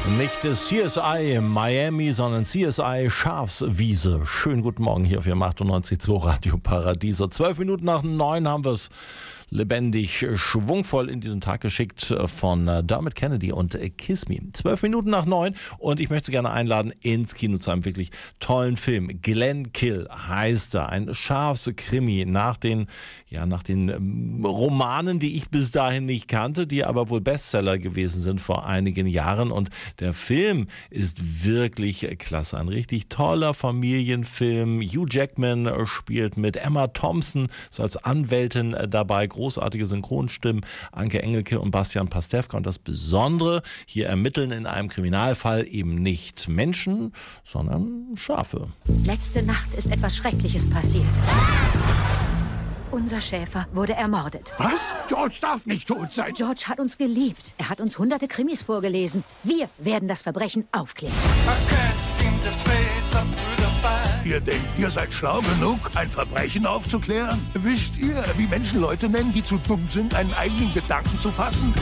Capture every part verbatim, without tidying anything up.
Nicht C S I Miami, sondern C S I Schafswiese. Schönen guten Morgen hier auf Ihrem achtundneunzig Komma zwei Radio Paradiso. Zwölf Minuten nach neun haben wir es lebendig, schwungvoll in diesen Tag geschickt von Dermot Kennedy und Kiss Me. Zwölf Minuten nach neun und ich möchte Sie gerne einladen ins Kino zu einem wirklich tollen Film. Glenn Kill heißt er. Ein Schafskrimi nach den, ja, nach den ähm, Romanen, die ich bis dahin nicht kannte, die aber wohl Bestseller gewesen sind vor einigen Jahren. Und der Film ist wirklich klasse. Ein richtig toller Familienfilm. Hugh Jackman spielt mit, Emma Thompson ist als Anwältin dabei. Großartige Synchronstimmen, Anke Engelke und Bastian Pastewka. Und das Besondere, hier ermitteln in einem Kriminalfall eben nicht Menschen, sondern Schafe. Letzte Nacht ist etwas Schreckliches passiert. Unser Schäfer wurde ermordet. Was? George darf nicht tot sein. George hat uns geliebt. Er hat uns hunderte Krimis vorgelesen. Wir werden das Verbrechen aufklären. Ihr denkt, ihr seid schlau genug, ein Verbrechen aufzuklären? Wisst ihr, wie Menschen Leute nennen, die zu dumm sind, einen eigenen Gedanken zu fassen?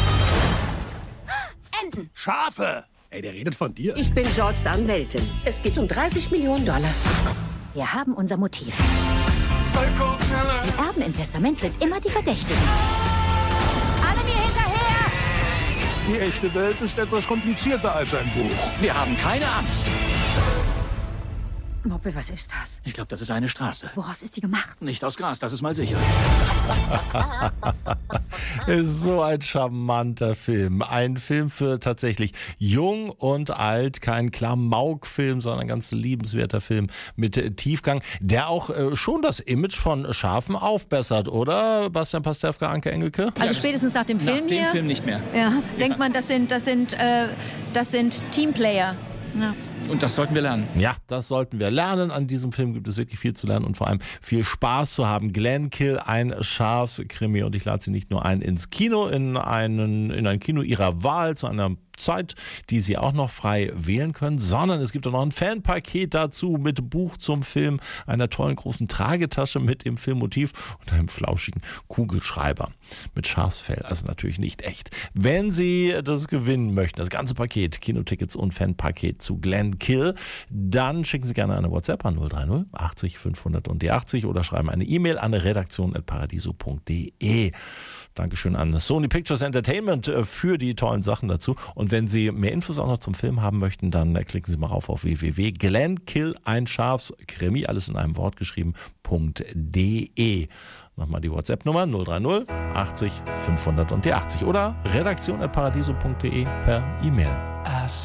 Enten. Schafe! Ey, der redet von dir. Ich bin Georges Anwältin. Es geht um dreißig Millionen Dollar. Wir haben unser Motiv. Die Erben im Testament sind immer die Verdächtigen. Alle mir hinterher! Die echte Welt ist etwas komplizierter als ein Buch. Wir haben keine Angst. Moppel, was ist das? Ich glaube, das ist eine Straße. Woraus ist die gemacht? Nicht aus Gras, das ist mal sicher. Ist so ein charmanter Film. Ein Film für tatsächlich jung und alt. Kein Klamauk-Film, sondern ein ganz liebenswerter Film mit Tiefgang, der auch äh, schon das Image von Schafen aufbessert, oder? Bastian Pastewka, Anke Engelke? Also spätestens nach dem Film Nach hier. dem Film nicht mehr. Ja, denkt man, das sind, das sind, äh, das sind Teamplayer. Ja. Und das sollten wir lernen. Ja, das sollten wir lernen. An diesem Film gibt es wirklich viel zu lernen und vor allem viel Spaß zu haben. Glenn Kill, ein Schafskrimi. Und ich lade Sie nicht nur ein ins Kino, in, einen, in ein Kino Ihrer Wahl, zu einer Zeit, die Sie auch noch frei wählen können, sondern es gibt auch noch ein Fanpaket dazu mit Buch zum Film, einer tollen großen Tragetasche mit dem Filmmotiv und einem flauschigen Kugelschreiber mit Schafsfell, also natürlich nicht echt. Wenn Sie das gewinnen möchten, das ganze Paket, Kinotickets und Fanpaket zu Glenn Kill, dann schicken Sie gerne eine WhatsApp an null drei null achtzig fünfhundert und die achtzig oder schreiben eine E-Mail an redaktion at paradiso punkt de. Dankeschön an Sony Pictures Entertainment für die tollen Sachen dazu. Und wenn Sie mehr Infos auch noch zum Film haben möchten, dann klicken Sie mal rauf auf w w w punkt glenn kill ein Schafskrimi, alles in einem Wort geschrieben, .de. Nochmal die WhatsApp-Nummer null drei null achtzig fünfhundert und die achtzig oder redaktion at paradiso punkt de per E-Mail.